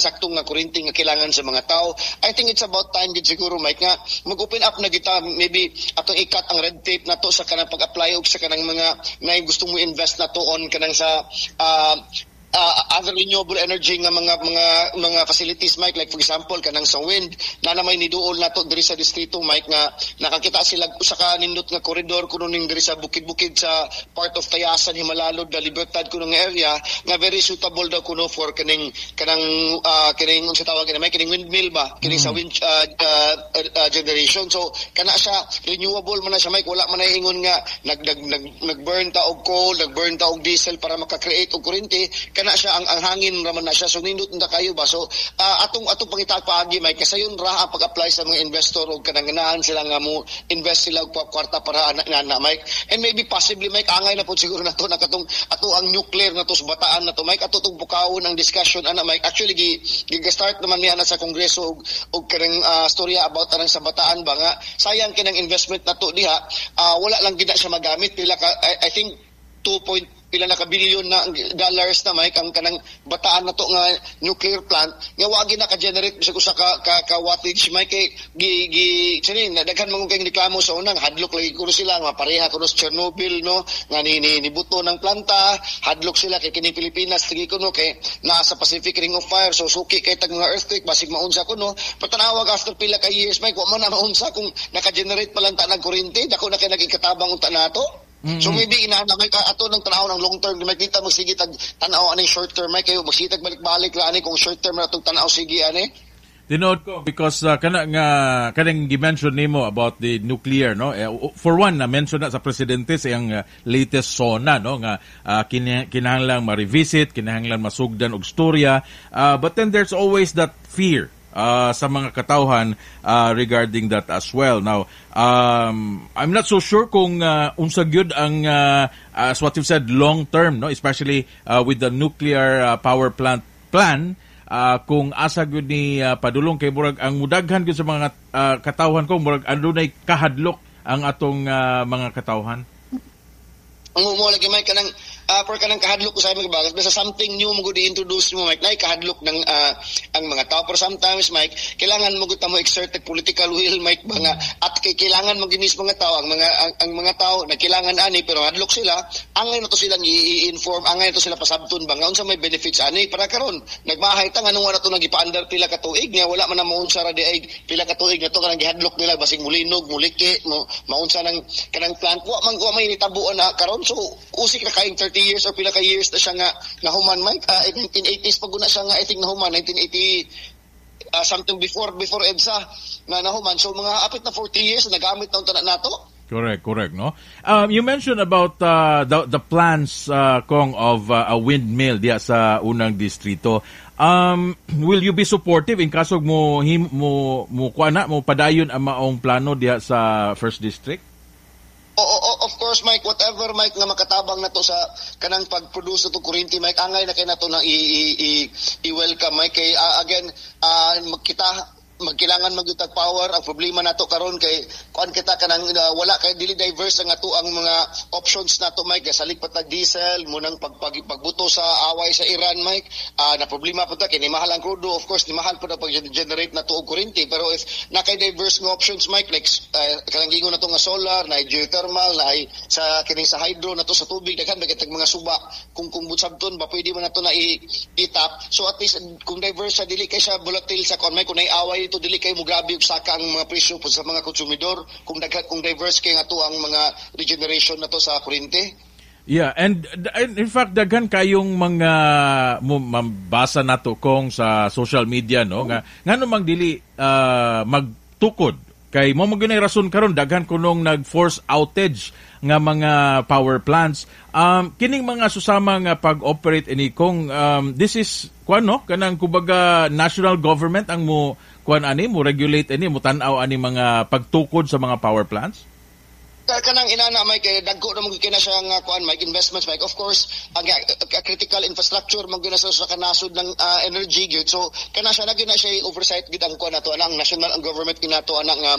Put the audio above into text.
saktong nga kuryente nga kailangan sa mga tao. I think it's about time gid siguro, Mike, nga mag-open up na kita, maybe atong ikat ang red tape nato sa kanang pag-apply og sa kanang mga na gusto mo invest nato on kanang sa other renewable energy nga mga facilities, Mike, like for example kanang sa wind na may niduol nato diri sa distrito, Mike, nga nakakita sila usa ka nindot nga corridor kuno ning diri sa bukid-bukid sa part of Tayasan, Himalalod, Libertad kuno nga area nga very suitable daw kuno for kanang unsa tawag Mike, kining windmill ba, kining sa wind generation. So kana siya renewable man na siya, Mike, wala man na ingon nga nag-burn ta og coal, nag-burn ta og diesel para maka-create og kuryente. Kana siya ang hangin raman na siya, so nindot na kayo ba. So atong pangita paagi, Mike, kasi yun ra ang pag-apply sa mga investor o kanang ganahan sila nga mo invest sila og kwarta para na Mike. And maybe possibly, Mike, angay na po siguro nato na katong ato ang nuclear na to sa bataan na to, Mike, ato tong bukawon ang discussion ana, Mike. Actually gi-start naman niya na sa kongreso og kanang storya about anang sa bataan ba nga sayang kinang investment nato diha, wala lang gid siya magamit pila ka, I think 2 pila na ka billion na dollars na, Mike, ang kanang bataan na to nga nuclear plant nga wagi na ka-generate sa usa ka wattage, Mike. Sini daghan man kay reklamo sa unang hadlok lagi kuno sila nga pareha kuno sa Chernobyl, no, nga ni buto ng planta, hadlok sila kay kini Pilipinas tigi kuno kay nasa Pacific Ring of Fire, so suki kay tag mga earthquake basig maunsa kuno patanawag after pila ka years, Mike, wa man na maunsa kung naka-generate pa lang ta ng kuryente, dako na kay nagikatabang unta nato. So maybe inaanamay ka ato ng tanaw ng long term, makita magsige tag tanaw ani short term, may kayo magsitag balik-balik ra ani kung short term na tong tanaw sige ani. Tinood ko because kanang gi-mention nimo about the nuclear, no, for one na mention na sa presidente sa iyang latest SONA, no, nga kinahanglan ma-revisit, kinahanglan masugdan og storya, but then there's always that fear sa mga katawhan regarding that as well. Now, I'm not so sure kung unsa gyud ang as what you've said long term, no, especially with the nuclear power plant plan, kung asa gyud ni padulong kay murag ang mudaghan gyud sa mga katawhan ko murag adunay kahadlok ang atong mga katawhan. Ang mo lagi, Mike, kanang for kanang kahadlok sa mga bagas basta something new mo i-introduce mo, Mike, nay kahadlok ng ang mga tao. Pero sometimes, Mike, kailangan mo mo exert ang political will, Mike, mga at kailangan mo ginis mga tao ang mga tao na kailangan ani pero hadlok sila, angay na to silang i-inform, angay na to sila pasabton ba nga unsa may benefits ani para karon nagmahay ta nganong wala to nagipaandar pila ka tuig nga wala man na maunsa ra di ay pila ka tuig na to kanang gihadlok nila basig mulinog muliki mo maunsa nang kanang plant wa may nitabuan na karon. So usik na kaing 30 years or pila ka years na siya nga nahuman, Mike. 1980s pag una siya nga I think nahuman 1980 something before EDSA na nahuman. So mga apit na 40 years nagamit na unta nato. Correct, no? You mentioned about the plans kong of a windmill diya sa unang distrito. Will you be supportive in kaso mo padayon ang maong plano diya sa first district? Of course, Mike, whatever, Mike, nga makatabang na to sa kanang pag-produce to kuryente, Mike, angay na kay nato na i-welcome, Mike. Kay again, magkailangan magitag power. Ang problema nato karon kay kuan kita kanang wala kay dili diverse ang ato ang mga options nato, Mike. Salig patag diesel munang pagbuto sa away sa Iran, Mike. Na problema pa ta kay ni mahal ang crudo, of course ni mahal pa pag-generate nato og kuryente, pero if na kay diverse nga options, Mike, like kanang gingon nato nga solar, na geothermal, na sa kining sa hydro nato sa tubig, daghan bagay mga suba kung butsabton ba pwede man nato na i-tap. So at least kung diverse sa dili kay siya volatile sa kon, Mike, kung away ito dili kay mo grabe og saka ang mga presyo sa mga konsumidor kung diverse kay nga to ang mga regeneration na to sa kuryente. Yeah, and in fact daghan kayong mga mabasa nato kong sa social media, no, nga ngano mang dili magtukod kay mo magunay rason karon daghan kunong nag-force outage nga mga power plants. Kining mga susama nga pag-operate ini kung this is kanang kubaga national government ang mo regulate ani mo tan-aw ani mga pagtukod sa mga power plants. Kanang inana, Mike, dagko na magiging na siya nga Mike, investments, Mike. Of course, ang critical infrastructure magiging na sa kanasod ng energy grid. So kana siya naging na siya oversight gid ang nato ang national ang government ginato ang